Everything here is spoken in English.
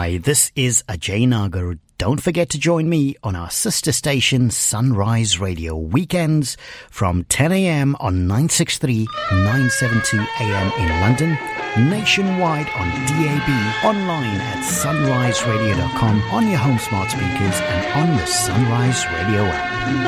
Hi, this is Ajay Nagar. Don't forget to join me on our sister station Sunrise Radio weekends from 10 a.m. on 963, 972 a.m. in London, nationwide on DAB, online at sunriseradio.com, on your home smart speakers and on the Sunrise Radio app.